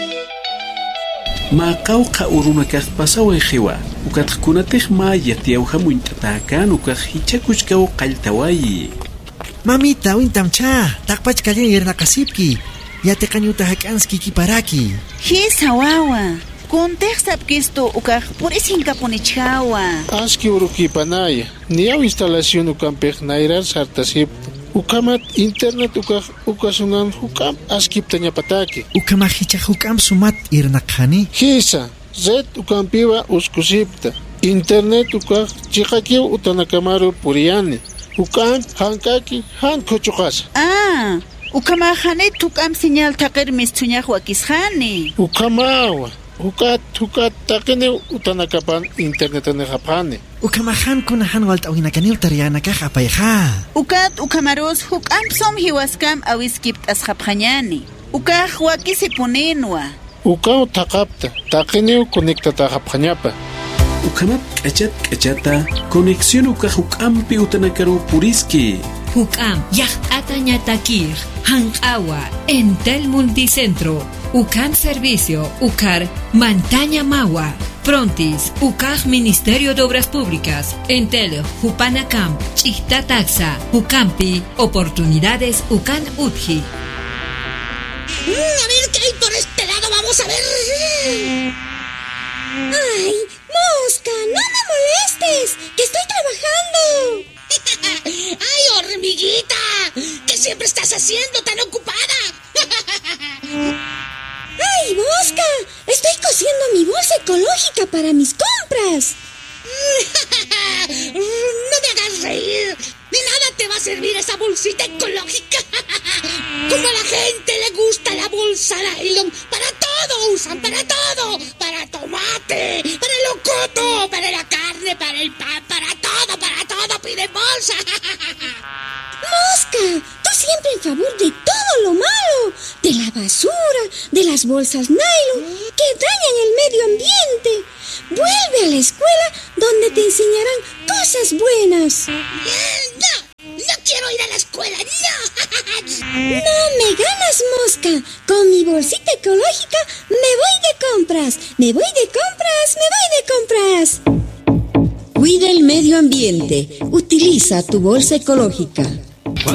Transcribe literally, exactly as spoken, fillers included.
Maqawqa uruna kaq pasawa qiwa ukatqkunataq ma yatiyawqa munt'atakan ukaq hichakuchkaw qalltawayi. Mamita wintamcha taqpach kallen irnaqasipki yatiqañuta hak'anski kiparaki. Hisa wawa contextapkisto ukaq purisinkapunичhawa. Aski urukipanaya niyaw instalación ukampiq nayrar sartasipta. Ukamat internet ukaq ukasunan hukam askiptañapataki. Ukama hicha hukam sumat irnaqani. Hisa red ukampiwa uskusipta. Internet ukaq chiqakiw utanakamaru puriyani. Ukam hankaki hankuchuqasa. Ah, ukama hanet ukam señal taqir mistuñaq wakisqani. Ukamawa ukat ukat taqini utanakapan internetani hapani. Ukamahan kunahan walt'awinakaniw tariyanakaq apayqa. Ukat ukamaros hukam som hiwaskam awiskipt asqapqañani. Ukaq wakisipuninwa. Ukaw taqapta taqiniw connectata hapqañapa. Ukamat k'achat k'achata conexión ukaq hukampi utanakaru puriski. Hukam llaqt'ata ñatakir hanq'awa Entel Multicentro. Ukan Servicio Ukar Mantaña Mawa. Prontis Ukaj Ministerio de Obras Públicas. Entel Hupanacam Chihta Taxa Ukampi Oportunidades Ukan Utji. Mm, a ver qué hay por este lado, vamos a ver. Ay, Mosca, no me molestes, que estoy trabajando. Ay, hormiguita, ¿qué siempre estás haciendo tan ocupada? Ay, Mosca, estoy cosiendo mi bolsa ecológica para mis compras. No me hagas reír. De nada te va a servir esa bolsita ecológica. Como a la gente le gusta la bolsa nylon, para todo usan, para todo. Para tomate, para el locoto, para la carne, para el pan, para todo, para todo piden bolsa. Mosca, tú siempre en favor de todo lo malo. De la basura, de las bolsas nylon, que dañan el medio ambiente. Vuelve a la escuela donde te enseñarán cosas buenas. No, no quiero ir a la escuela, no. No me ganas, Mosca. Con mi bolsita ecológica me voy de compras. Me voy de compras, me voy de compras. Cuida el medio ambiente. Utiliza tu bolsa ecológica.